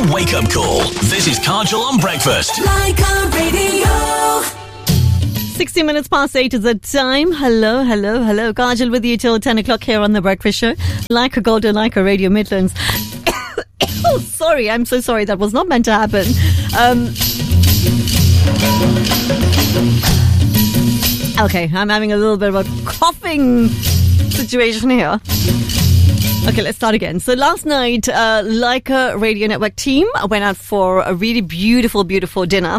wake-up call. This is Kajal on breakfast. Leica Radio. 60 minutes past 8 is the time. Hello. Kajal with you till 10 o'clock here on The Breakfast Show. Leica Gold and Leica Radio Midlands. Oh, sorry. I'm so sorry. That was not meant to happen. Okay, I'm having a little bit of a coughing situation here. Okay, let's start again. So last night, Leica Radio Network team went out for a really beautiful dinner.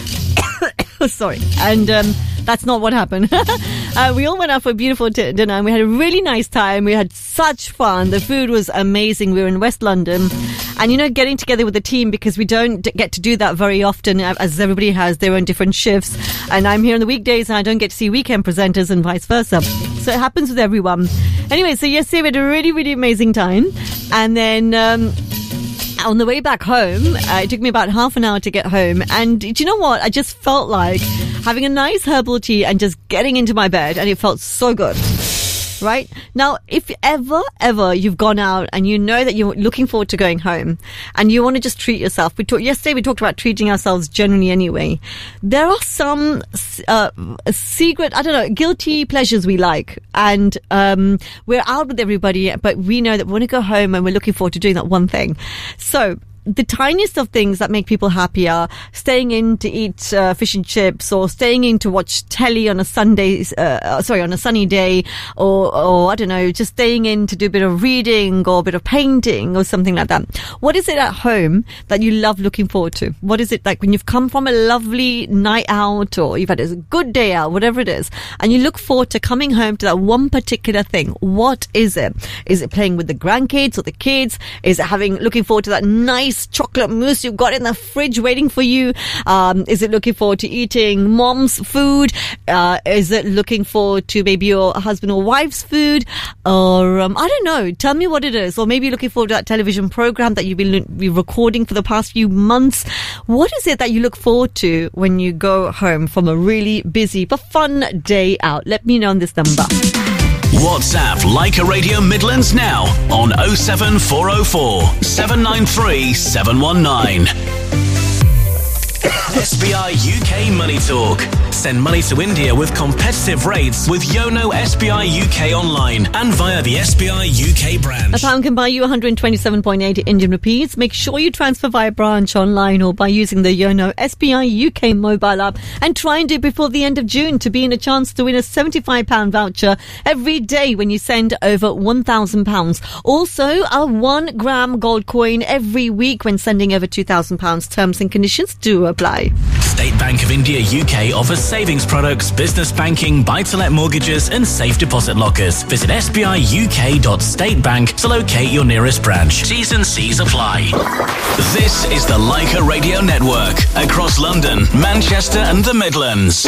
Sorry. And that's not what happened. We all went out for a beautiful dinner and we had a really nice time. We had such fun. The food was amazing. We were in West London. And, you know, getting together with the team, because we don't get to do that very often, as everybody has their own different shifts. And I'm here on the weekdays and I don't get to see weekend presenters and vice versa. So it happens with everyone. Anyway, so yesterday we had a really, really amazing time. And then on the way back home, it took me about half an hour to get home. And do you know what? I just felt like having a nice herbal tea and just getting into my bed. And it felt so good. Right? Now, if ever you've gone out and you know that you're looking forward to going home and you want to just treat yourself. Yesterday we talked about treating ourselves generally anyway. There are some secret, guilty pleasures we like. And we're out with everybody, but we know that we want to go home and we're looking forward to doing that one thing. So the tiniest of things that make people happy are staying in to eat fish and chips, or staying in to watch telly on a on a sunny day, or I don't know, just staying in to do a bit of reading or a bit of painting or something like that. What is it at home that you love looking forward to? What is it like when you've come from a lovely night out, or you've had a good day out, whatever it is, and you look forward to coming home to that one particular thing? What is it? Is it playing with the grandkids or the kids? Is it looking forward to that nice chocolate mousse you've got in the fridge waiting for you? Is it looking forward to eating mom's food? Is it looking forward to maybe your husband or wife's food? Or I don't know, tell me what it is. Or maybe looking forward to that television program that you've been recording for the past few months. What is it that you look forward to when you go home from a really busy but fun day out? Let me know on this number. WhatsApp Leica Radio Midlands now on 07404 793 719. SBI UK Money Talk. Send money to India with competitive rates with Yono SBI UK online and via the SBI UK branch. A pound can buy you 127.8 Indian rupees. Make sure you transfer via branch, online, or by using the Yono SBI UK mobile app, and try and do it before the end of June to be in a chance to win a £75 voucher every day when you send over £1,000. Also, a 1 gram gold coin every week when sending over £2,000. Terms and conditions do apply. State Bank of India UK offers savings products, business banking, buy-to-let mortgages and safe deposit lockers. Visit sbiuk.statebank to locate your nearest branch. T's and C's apply. This is the Leica Radio Network across London, Manchester and the Midlands.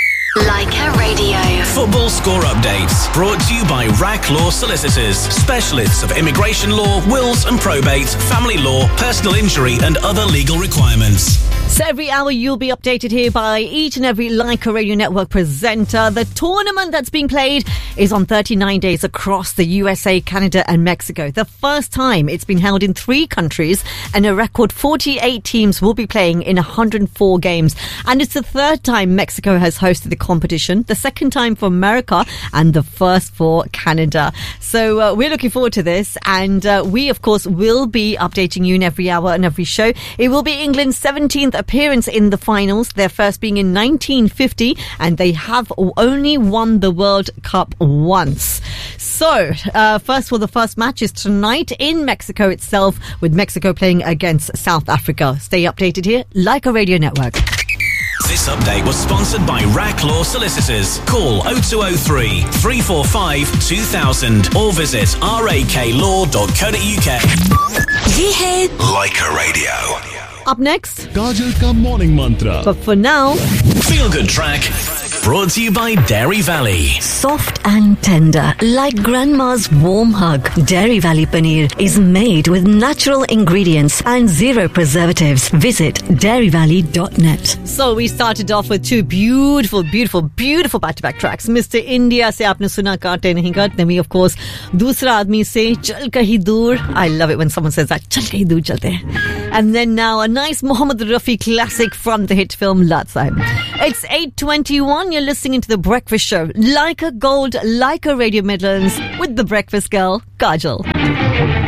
Leica Radio. Football score updates brought to you by RAC Law Solicitors, specialists of immigration law, wills and probate, family law, personal injury and other legal requirements. So every hour you'll be updated here by each and every Leica Radio Network presenter. The tournament that's being played is on 39 days across the USA, Canada and Mexico. The first time it's been held in 3 countries, and a record 48 teams will be playing in 104 games. And it's the third time Mexico has hosted the competition, the second time for America and the first for Canada. So we're looking forward to this, and we of course will be updating you in every hour and every show. It will be England's 17th appearance in the finals, their first being in 1950, and they have only won the World Cup once. So the first match is tonight in Mexico itself, with Mexico playing against South Africa. Stay updated here, Leica Radio Network. This update was sponsored by RAC Law Solicitors. Call 0203 345 2000 or visit raklaw.co.uk. ये है Leica Radio. Up next, Kajal ka morning mantra. but for now, Feel Good Track brought to you by Dairy Valley. Soft and tender, like grandma's warm hug. Dairy Valley Paneer is made with natural ingredients and 0 preservatives. Visit dairyvalley.net. so we started off with 2 beautiful back-to-back tracks. Mr. India se aapne suna kaate nahi kat. Then we of course दूसरा आदमी से चल कहीं दूर. I love it when someone says that. चल कहीं दूर चलते हैं. And then now a nice Mohammed Rafi classic from the hit film Lat Sahib. It's 8:21. You're listening to The Breakfast Show. Like a Gold, like a Radio Midlands with the Breakfast Girl, Kajal.